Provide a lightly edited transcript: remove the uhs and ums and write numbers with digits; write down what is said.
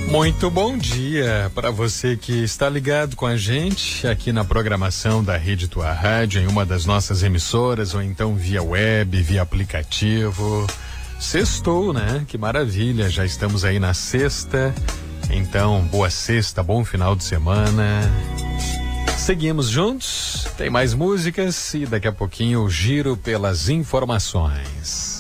Muito bom dia para você que está ligado com a gente aqui na programação da Rede Tua Rádio, em uma das nossas emissoras, ou então via web, via aplicativo. Sextou, né? Que maravilha, já estamos aí na sexta. Então, boa sexta, bom final de semana. Seguimos juntos, tem mais músicas e daqui a pouquinho o giro pelas informações.